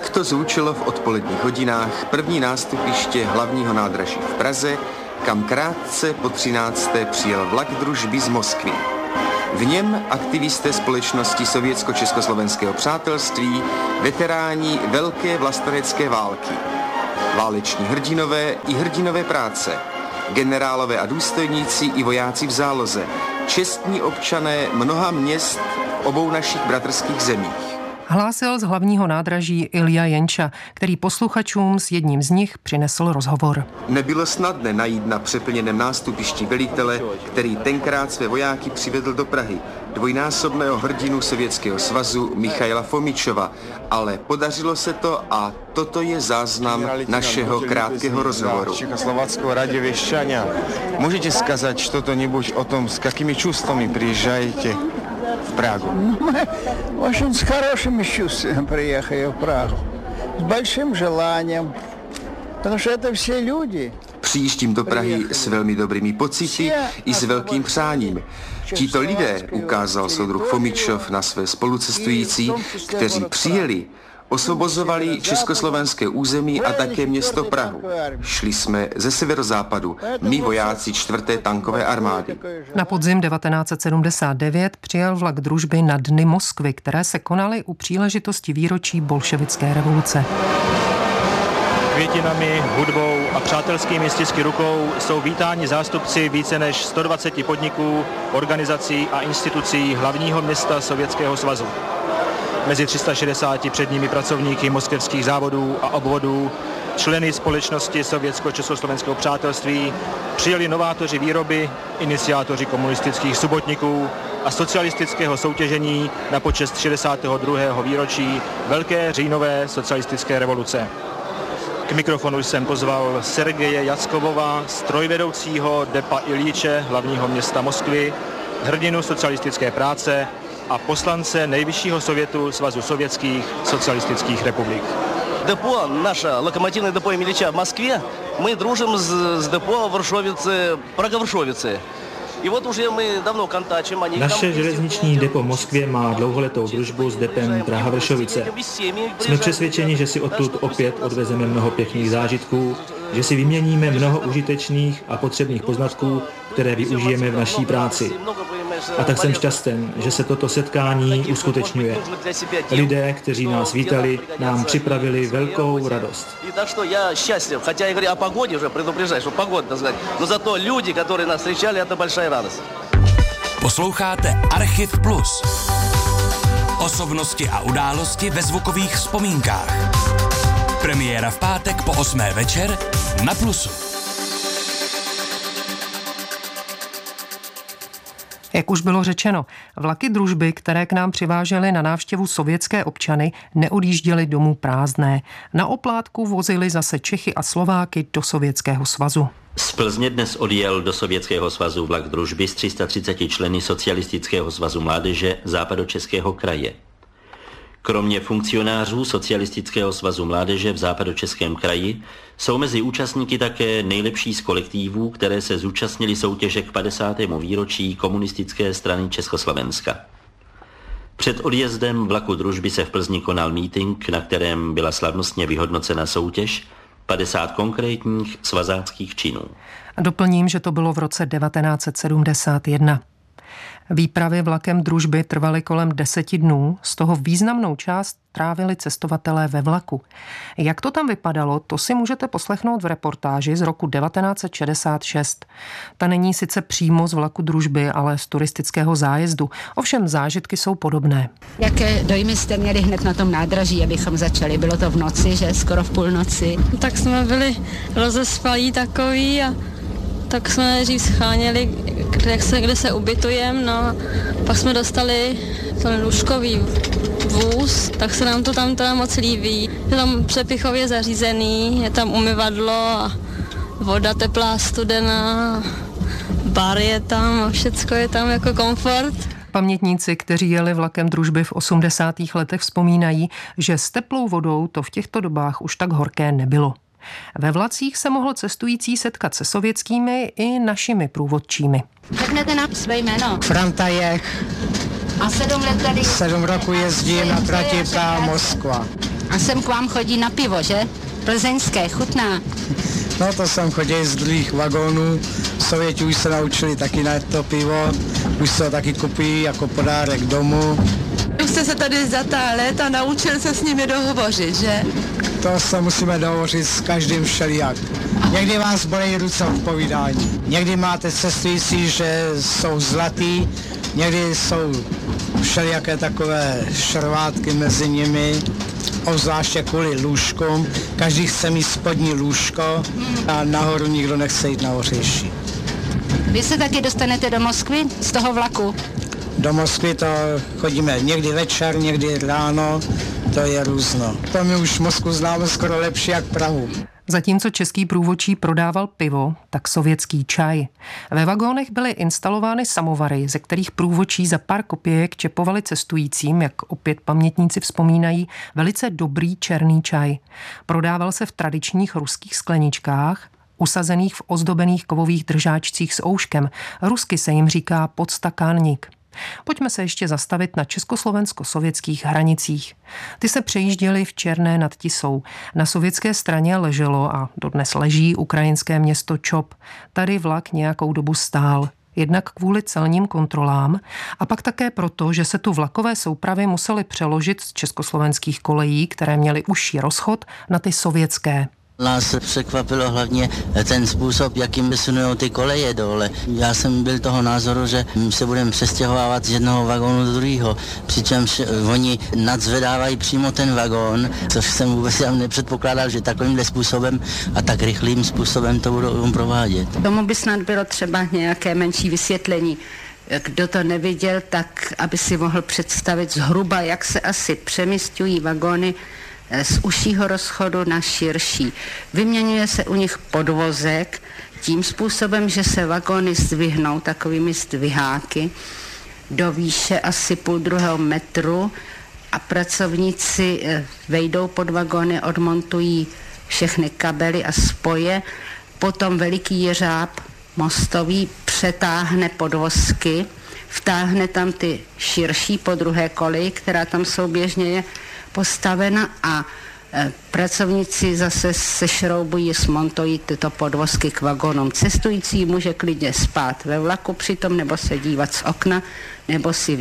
Tak to zvučilo v odpoledních hodinách první nástupiště hlavního nádraží v Praze, kam krátce po 13. přijel vlak družby z Moskvy. V něm aktivisté společnosti Sovětsko-československého přátelství, veteráni velké vlastenecké války, váleční hrdinové i hrdinové práce, generálové a důstojníci i vojáci v záloze, čestní občané mnoha měst v obou našich bratrských zemích. Hlásil z hlavního nádraží Ilja Jenča, který posluchačům s jedním z nich přinesl rozhovor. Nebylo snadné najít na přeplněném nástupišti velitele, který tenkrát své vojáky přivedl do Prahy, dvojnásobného hrdinu Sovětského svazu Michaila Fomičova, ale podařilo se to a toto je záznam našeho krátkého rozhovoru. Československého radiověšťania. Můžete сказать что-то-нибудь о том, с какими чувствами приезжаете в Прагу? Мы очень с хорошими чувствами приехали в Прагу. С большим желанием. Потому что это все люди. Přijíždím do Prahy s velmi dobrými pocity i s velkým přáním. Tito lidé, ukázal soudruh Fomičov na své spolucestující, kteří přijeli, osvobozovali československé území a také město Prahu. Šli jsme ze severozápadu, my vojáci 4. tankové armády. Na podzim 1979 přijel vlak družby na Dny Moskvy, které se konaly u příležitosti výročí bolševické revoluce. Květinami, hudbou a přátelskými stisky rukou jsou vítáni zástupci více než 120 podniků, organizací a institucí hlavního města Sovětského svazu. Mezi 360 předními pracovníky moskevských závodů a obvodů, členy společnosti Sovětsko-československého přátelství, přijeli novátoři výroby, iniciátoři komunistických subotniků a socialistického soutěžení na počest 62. výročí Velké říjnové socialistické revoluce. K mikrofonu jsem pozval Sergeje Jackovova, strojvedoucího depa Iljiče hlavního města Moskvy, hrdinu socialistické práce a poslance Nejvyššího sovětu Svazu sovětských socialistických republik. Депо, наше локомотивное депо Ильича в Москве, мы дружим с депо Прага-Варшовицы. Naše železniční depo v Moskvě má dlouholetou družbu s depem Praha-Vršovice. Jsme přesvědčeni, že si odtud opět odvezeme mnoho pěkných zážitků, že si vyměníme mnoho užitečných a potřebných poznatků, které využijeme v naší práci. A tak jsem šťasten, že se toto setkání uskutečňuje. Lidé, kteří nás vítali, nám připravili velkou radost. Posloucháte Archiv Plus. Osobnosti a události ve zvukových vzpomínkách. Premiéra v pátek po 8. večer na Plusu. Jak už bylo řečeno, vlaky družby, které k nám přivážely na návštěvu sovětské občany, neodjížděly domů prázdné. Na oplátku vozili zase Čechy a Slováky do Sovětského svazu. Z Plzně dnes odjel do Sovětského svazu vlak družby s 330 členy Socialistického svazu mládeže Západočeského kraje. Kromě funkcionářů Socialistického svazu mládeže v Západočeském kraji jsou mezi účastníky také nejlepší z kolektivů, které se zúčastnili soutěže k 50. výročí komunistické strany Československa. Před odjezdem vlaku družby se v Plzni konal mítink, na kterém byla slavnostně vyhodnocena soutěž 50 konkrétních svazáckých činů. Doplním, že to bylo v roce 1971. Výpravy vlakem družby trvaly kolem 10 dnů, z toho významnou část trávili cestovatelé ve vlaku. Jak to tam vypadalo, to si můžete poslechnout v reportáži z roku 1966. Ta není sice přímo z vlaku družby, ale z turistického zájezdu. Ovšem zážitky jsou podobné. Jaké dojmy jste měli hned na tom nádraží, abychom začali? Bylo to v noci, že skoro v půlnoci? Tak jsme byli rozespalí takový a tak jsme nejdřív scháněli, kde se ubytujeme, no a pak jsme dostali ten lůžkový vůz, tak se nám to tam teda moc líbí. Je tam přepichově zařízený, je tam umyvadlo a voda teplá, studená, bar je tam a všecko je tam jako komfort. Pamětníci, kteří jeli vlakem družby v 80. letech, vzpomínají, že s teplou vodou to v těchto dobách už tak horké nebylo. Ve vlacích se mohl cestující setkat se sovětskými i našimi průvodčími. Řeknete nám své jméno. Franta Jech. A 7 let tady? 7 roku jezdím na trati Praha-Moskva. A sem k vám chodí na pivo, že? Plzeňské, chutná. No to sem chodí z druhých vagónů. Sověti už se naučili taky na to pivo, už se ho taky kupují jako podárek domů. Už jste se tady za ta léta naučil se s nimi dohovořit, že? To se musíme dohovořit s každým všelijak. Někdy vás bolí ruce v povídání. Někdy máte cestující, že jsou zlatý, někdy jsou všelijaké takové šrvátky mezi nimi, obzvláště kvůli lůžkům. Každý chce mít spodní lůžko a nahoru nikdo nechce jít na ořejší. Vy se taky dostanete do Moskvy z toho vlaku? Do Moskvy to chodíme někdy večer, někdy ráno, to je různo. To my už Moskvu známe skoro lepší jak Prahu. Zatímco český průvodčí prodával pivo, tak sovětský čaj. Ve vagónech byly instalovány samovary, ze kterých průvodčí za pár kopějek čepovali cestujícím, jak opět pamětníci vzpomínají, velice dobrý černý čaj. Prodával se v tradičních ruských skleničkách, usazených v ozdobených kovových držáčcích s ouškem. Rusky se jim říká podstakánník. Pojďme se ještě zastavit na československo-sovětských hranicích. Ty se přejížděly v Černé nad Tisou. Na sovětské straně leželo a dodnes leží ukrajinské město Čop. Tady vlak nějakou dobu stál. Jednak kvůli celním kontrolám a pak také proto, že se tu vlakové soupravy musely přeložit z československých kolejí, které měly užší rozchod, na ty sovětské. Nás překvapilo hlavně ten způsob, jakým vysunují ty koleje dole. Já jsem byl toho názoru, že se budeme přestěhovávat z jednoho vagónu do druhého, přičemž oni nadzvedávají přímo ten vagón, což jsem vůbec nepředpokládal, že takovýmhle způsobem a tak rychlým způsobem to budou provádět. Tomu by snad bylo třeba nějaké menší vysvětlení. Kdo to neviděl, tak aby si mohl představit zhruba, jak se asi přemísťují vagóny z užšího rozchodu na širší. Vyměňuje se u nich podvozek tím způsobem, že se vagóny zdvihnou takovými zdviháky do výše asi 1,5 metru a pracovníci vejdou pod vagóny, odmontují všechny kabely a spoje, potom veliký jeřáb mostový přetáhne podvozky, vtáhne tam ty širší po druhé koleji, která tam souběžně je postavena a pracovníci zase sešroubují, smontují tyto podvozky k vagónům. Cestující může klidně spát ve vlaku přitom, nebo se dívat z okna, nebo si